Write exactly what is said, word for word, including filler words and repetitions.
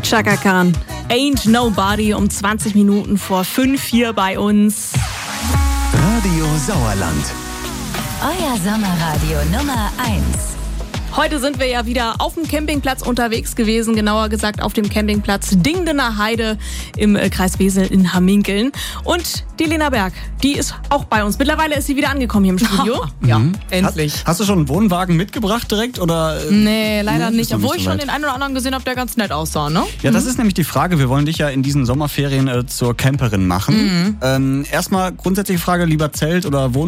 Chaka Khan, Ain't Nobody um zwanzig Minuten vor fünf hier bei uns. Radio Sauerland. Euer Sommerradio Nummer eins. Heute sind wir ja wieder auf dem Campingplatz unterwegs gewesen, genauer gesagt auf dem Campingplatz Dingdener Heide im Kreis Wesel in Hamminkeln. Und die Lena Berg, die ist auch bei uns. Mittlerweile ist sie wieder angekommen hier im Studio. Ja, Mhm. endlich. Hast, hast du schon einen Wohnwagen mitgebracht direkt? Oder? Nee, leider Nee, nicht. ist noch Obwohl nicht ich so schon weit. den einen oder anderen gesehen habe, der ganz nett aussah, ne? Ja, das ist nämlich die Frage. Wir wollen dich ja in diesen Sommerferien äh, zur Camperin machen. Ähm, erstmal grundsätzliche Frage, lieber Zelt oder Wohnwagen?